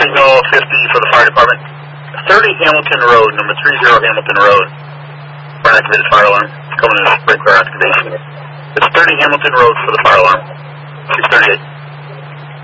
signal 50 for the fire department. 30 Hamilton Road, number 30 Hamilton Road. For an activated fire alarm. Coming in sprinkler activation. It's 30 Hamilton Road for the fire alarm. 638.